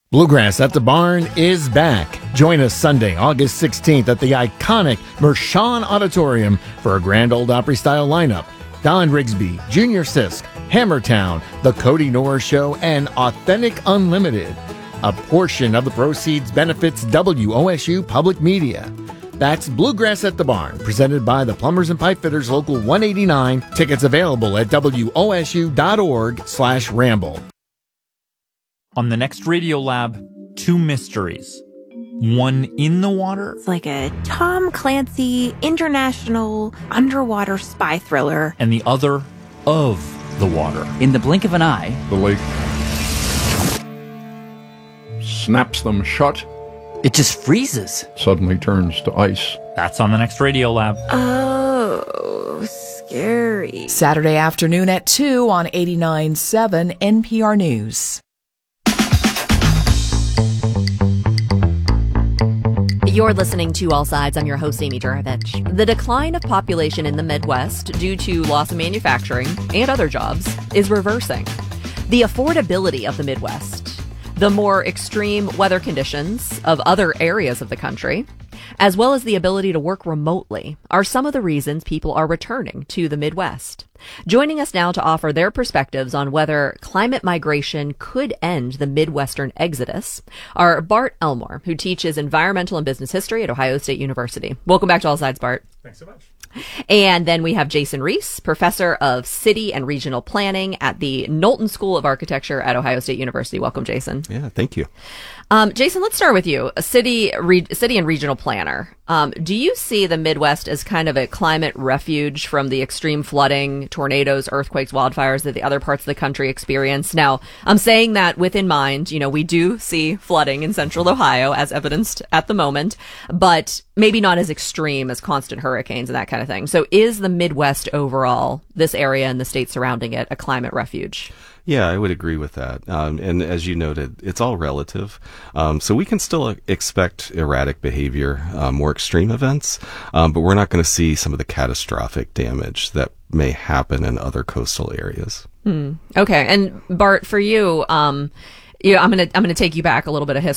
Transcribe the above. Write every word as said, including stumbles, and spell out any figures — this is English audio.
Bluegrass at the Barn is back. Join us Sunday, August sixteenth at the iconic Mershon Auditorium for a Grand Ole Opry-style lineup. Don Rigsby, Junior Sisk, Hammertown, The Cody Norris Show, and Authentic Unlimited. A portion of the proceeds benefits W O S U Public Media. That's Bluegrass at the Barn, presented by the Plumbers and Pipefitters Local one eighty-nine. Tickets available at W O S U dot org slash ramble. On the next Radio Lab, two mysteries. One in the water. It's like a Tom Clancy international underwater spy thriller. And the other of the water. In the blink of an eye, the lake snaps them shut. It just freezes. Suddenly turns to ice. That's on the next Radio Lab. Oh, scary. Saturday afternoon at two on eighty-nine point seven N P R News. You're listening to All Sides. I'm your host, Amy Juravich. The decline of population in the Midwest due to loss of manufacturing and other jobs is reversing. The affordability of the Midwest, the more extreme weather conditions of other areas of the country, as well as the ability to work remotely are some of the reasons people are returning to the Midwest. Joining us now to offer their perspectives on whether climate migration could end the Midwestern exodus are Bart Elmore, who teaches environmental and business history at Ohio State University. Welcome back to All Sides, Bart. Thanks so much. And then we have Jason Reese, professor of city and regional planning at the Knowlton School of Architecture at Ohio State University. Welcome, Jason. Yeah, thank you. Um, Jason, let's start with you, a city, re- city and regional planner. Um, do you see the Midwest as kind of a climate refuge from the extreme flooding, tornadoes, earthquakes, wildfires that the other parts of the country experience? Now, I'm saying that with in mind, you know, we do see flooding in central Ohio as evidenced at the moment, but maybe not as extreme as constant hurricanes and that kind of thing. So is the Midwest overall, this area and the state surrounding it, a climate refuge? Yeah, I would agree with that. Um, and as you noted, it's all relative. Um, so we can still expect erratic behavior, uh, more extreme events, um, but we're not going to see some of the catastrophic damage that may happen in other coastal areas. Hmm. Okay. And Bart, for you, um, Yeah, I'm gonna I'm gonna take you back a little bit of history.